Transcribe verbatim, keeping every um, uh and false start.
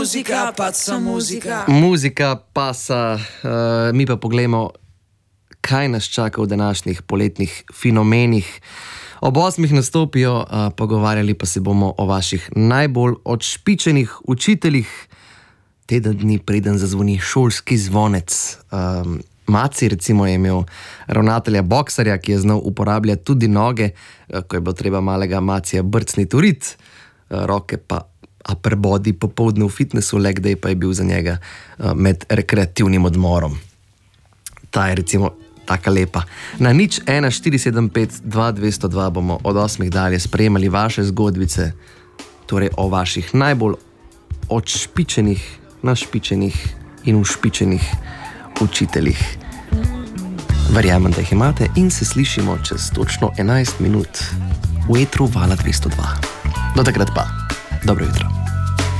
Muzika, pasa muzika. Muzika, pasa, uh, mi pa poglejmo, kaj nas čaka v današnjih poletnih fenomenih. Ob osmih nastopijo, uh, pogovarjali pa se bomo o vaših najbolj odšpičenih učiteljih. Teden dni preden zazvoni šolski zvonec. Um, Maci recimo je imel ravnatelja boksarja, ki je znal uporabljati tudi noge, uh, ko je bilo treba malega Macija brcniti v rit, uh, roke pa upper body popoldne v fitnessu, leg day pa je bil za njega uh, med rekreativnim odmorom. Ta je recimo taka lepa. Na nič ena štiri sedem pet dva dve sto dva bomo od osmih dalje sprejemali vaše zgodbice, torej o vaših najbolj odšpičenih, našpičenih in ušpičenih učiteljih. Verjamem, da jih imate in se slišimo čez točno enajst minut v etru Vala dvesto dva. Do takrat pa, dobro jutro.